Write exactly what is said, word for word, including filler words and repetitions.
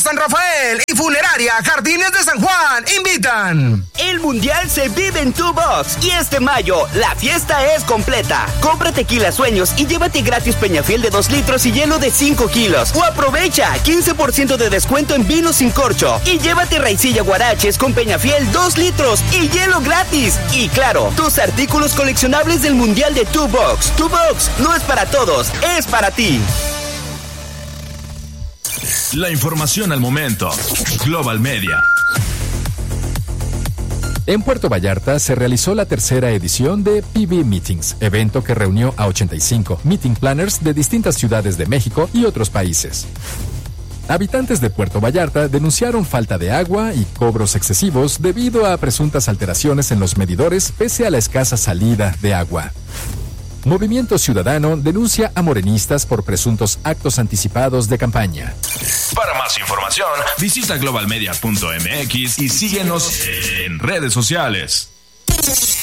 San Rafael y Funeraria Jardines de San Juan invitan. El mundial se vive en Tu Box y este mayo la fiesta es completa. Compra Tequila Sueños y llévate gratis Peñafiel de dos litros y hielo de cinco kilos. O aprovecha quince por ciento de descuento en vino sin corcho y llévate Raicilla Guaraches con Peñafiel dos litros y hielo gratis. Y claro, tus artículos coleccionables del mundial de Tu Box. Tu Box no es para todos, es para ti. La información al momento. Global Media. En Puerto Vallarta se realizó la tercera edición de P B Meetings, evento que reunió a ochenta y cinco meeting planners de distintas ciudades de México y otros países. Habitantes de Puerto Vallarta denunciaron falta de agua y cobros excesivos debido a presuntas alteraciones en los medidores pese a la escasa salida de agua. Movimiento Ciudadano denuncia a morenistas por presuntos actos anticipados de campaña. Para más información, visita global media punto m x y síguenos en redes sociales.